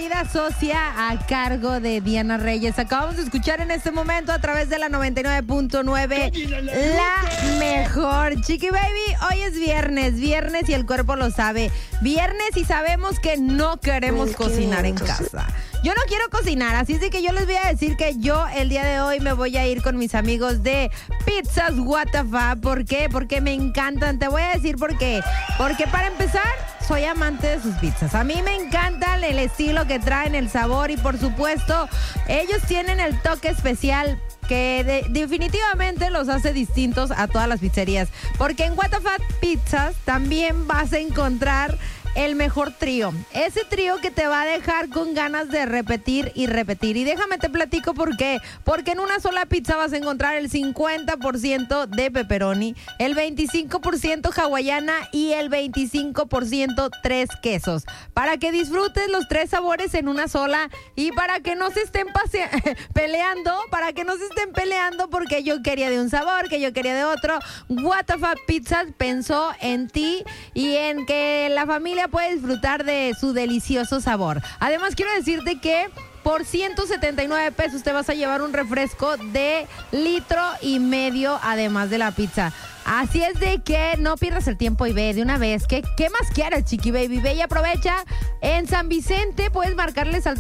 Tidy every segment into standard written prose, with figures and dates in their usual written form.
Querida Socia, a cargo de Diana Reyes. Acabamos de escuchar en este momento a través de la 99.9 la mejor. Chiqui Baby, hoy es viernes y el cuerpo lo sabe. Viernes y sabemos que no queremos cocinar en casa. Yo no quiero cocinar, así es de que yo les voy a decir que yo el día de hoy me voy a ir con mis amigos de Pizzas WTF. ¿Por qué? Porque me encantan. Te voy a decir por qué. Porque para empezar, soy amante de sus pizzas. A mí me encanta el estilo que traen, el sabor y por supuesto, ellos tienen el toque especial que definitivamente los hace distintos a todas las pizzerías. Porque en WTF Pizzas también vas a encontrar el mejor trío. Ese trío que te va a dejar con ganas de repetir y repetir. Y déjame te platico por qué. Porque en una sola pizza vas a encontrar el 50% de pepperoni, el 25% hawaiana y el 25% 3 quesos. Para que disfrutes los 3 sabores en una sola y para que no se estén peleando, porque yo quería de un sabor, que yo quería de otro. WTF Pizzas pensó en ti y en que la familia puede disfrutar de su delicioso sabor. Además, quiero decirte que por 179 pesos te vas a llevar un refresco de 1,5 litros, además de la pizza. Así es de que no pierdas el tiempo y ve de una vez. ¿Qué más quieres, Chiqui Baby? Ve y aprovecha. En San Vicente puedes marcarles al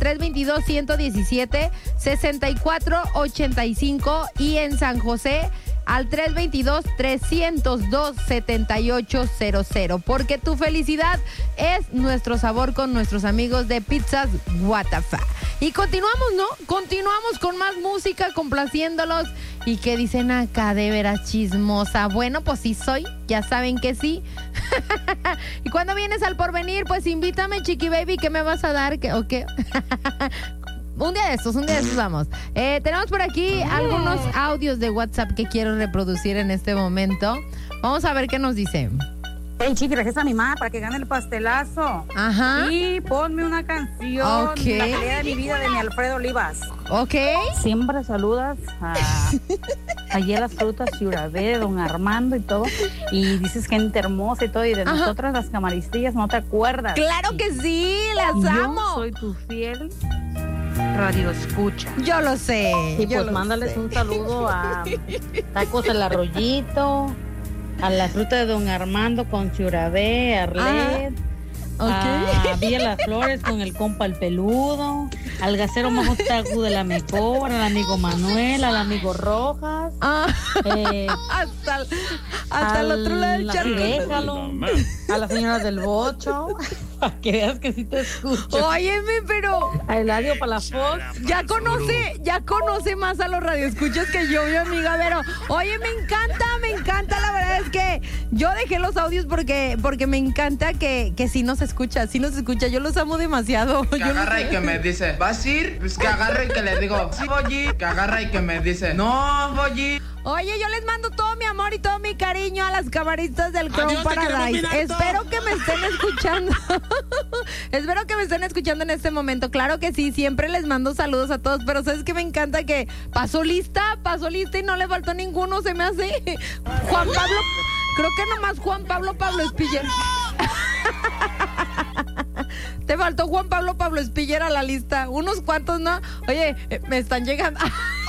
322-117-6485 y en San José al 322-302-7800, porque tu felicidad es nuestro sabor con nuestros amigos de Pizzas WTF. Y continuamos, ¿no? Continuamos con más música, complaciéndolos. ¿Y qué dicen acá? De veras chismosa. Bueno, pues sí soy, ya saben que sí. Y cuando vienes al Porvenir, pues invítame, Chiqui Baby, ¿qué me vas a dar? ¿O qué? Un día de estos vamos. Tenemos por aquí algunos audios de WhatsApp que quiero reproducir en este momento. Vamos a ver qué nos dice. Hey, Chiqui, regresa a mi mamá para que gane el pastelazo. Ajá. Y ponme una canción, Okay. La pelea de mi vida, de mi Alfredo Olivas. Ok. Siempre saludas allí a las frutas Ciurabé, de don Armando y todo. Y dices gente hermosa y todo. Y de nosotras las camaristillas no te acuerdas. Claro que sí, las amo. Yo soy tu fiel radio escucha. Yo lo sé. Y pues mándales un saludo a Tacos El Arroyito, a la fruta de don Armando con Ciurabé, Arlet, a Villa Las Flores con el compa El Peludo, al gasero Majotagu de la Mejor, al amigo Manuel, al amigo Rojas, hasta el otro lado del charco. A la señora del Bocho, para que veas que sí te escucho. Óyeme, pero A Eladio Palafox. ya conoce más a los radioescuchas que yo, mi amiga Vero. Oye, me encanta, la verdad es que yo dejé los audios porque me encanta que sí nos escucha, yo los amo demasiado. Que agarra y que me dice, ¿vas a ir? Pues que agarra y que le digo, sí voy a ir. Que agarra y que me dice, no voy a ir. Oye, yo les mando todo mi amor y todo mi cariño a las camaristas del Crown Paradise. Espero que me estén escuchando. Espero que me estén escuchando en este momento. Claro que sí, siempre les mando saludos a todos, pero ¿sabes qué? Me encanta que pasó lista y no le faltó ninguno, se me hace. Juan Pablo, creo que nomás Juan Pablo Espiller. Te faltó Juan Pablo Espiller a la lista. Unos cuantos, ¿no? Oye, me están llegando.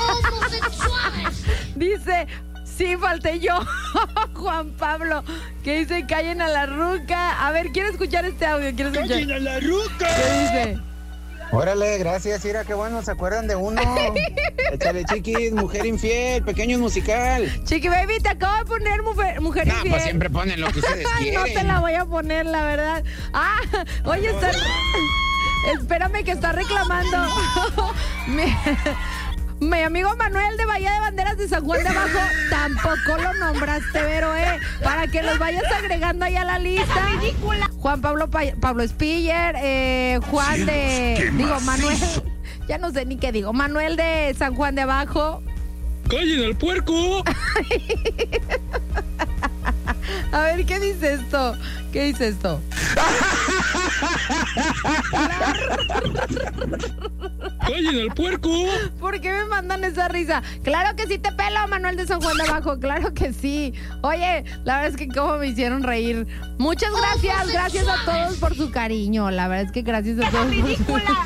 Dice, sí, falté yo. Juan Pablo, que dice, callen a la ruca. A ver, quiero escuchar este audio. ¡Callen a la ruca! ¿Qué dice? Órale, gracias, Ira, qué bueno, se acuerdan de uno. Échale, Chiquis, Mujer Infiel, pequeño musical. Chiqui Baby, te acabo de poner mujer infiel. Pues siempre ponen lo que ustedes quieren. No te la voy a poner, la verdad. Oye, espérame que está reclamando. Mi amigo Manuel de Bahía de Banderas de San Juan de Abajo, tampoco lo nombraste, pero para que los vayas agregando ahí a la lista. ¡Ridícula! Juan Pablo Espiller, Manuel, ya no sé ni qué digo, Manuel de San Juan de Abajo. ¡Callen al puerco! A ver, ¿qué dice esto? ¡Callen al puerco! ¿Por qué me mandan esa risa? Claro que sí te pelo, Manuel de San Juan de Abajo. Claro que sí. Oye, la verdad es que cómo me hicieron reír. Muchas gracias. Gracias a todos por su cariño. La verdad es que gracias a todos. ¡Ridícula!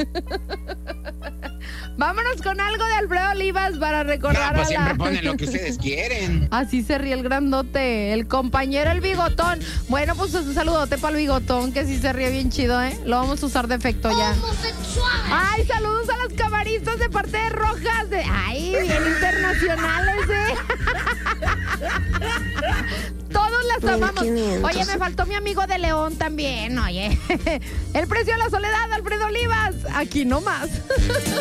Vámonos con algo de Alfredo Olivas para recordar pues siempre ponen lo que ustedes quieren. Así se ríe el grandote, el compañero, el bigotón. Bueno, pues un saludote para el bigotón, que sí se ríe bien chido, ¿eh? Lo vamos a usar de efecto ya. Ay, saludos a los camaristas de parte de Rojas. Ay, bien internacionales, ¿eh? Todos las amamos. Oye, me faltó mi amigo de León también, oye. El precio de la soledad, Alfredo Olivas. Aquí nomás.